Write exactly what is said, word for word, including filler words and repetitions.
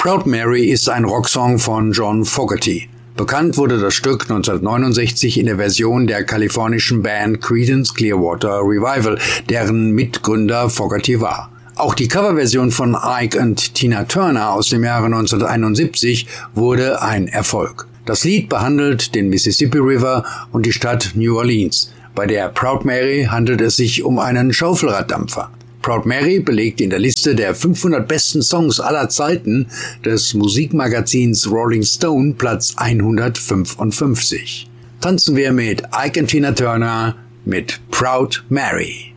Proud Mary ist ein Rocksong von John Fogerty. Bekannt wurde das Stück neunzehnhundertneunundsechzig in der Version der kalifornischen Band Creedence Clearwater Revival, deren Mitgründer Fogerty war. Auch die Coverversion von Ike und Tina Turner aus dem Jahre neunzehnhunderteinundsiebzig wurde ein Erfolg. Das Lied behandelt den Mississippi River und die Stadt New Orleans. Bei der Proud Mary handelt es sich um einen Schaufelraddampfer. Proud Mary belegt in der Liste der fünfhundert besten Songs aller Zeiten des Musikmagazins Rolling Stone Platz hundertfünfundfünfzig. Tanzen wir mit Ike und Tina Turner mit Proud Mary.